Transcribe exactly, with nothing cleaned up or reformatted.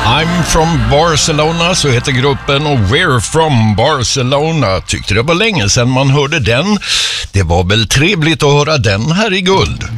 I'm from Barcelona, så heter gruppen, och We're from Barcelona. Tyckte det var länge sedan man hörde den. Det var väl trevligt att höra den här i Guld.